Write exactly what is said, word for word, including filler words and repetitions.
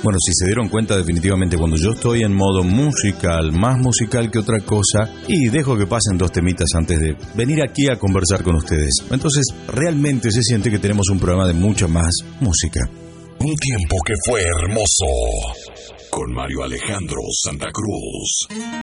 Bueno, si se dieron cuenta, definitivamente cuando yo estoy en modo musical, más musical que otra cosa, y dejo que pasen dos temitas antes de venir aquí a conversar con ustedes. Entonces, realmente se siente que tenemos un programa de mucha más música. Un tiempo que fue hermoso, con Mario Alejandro Santa Cruz.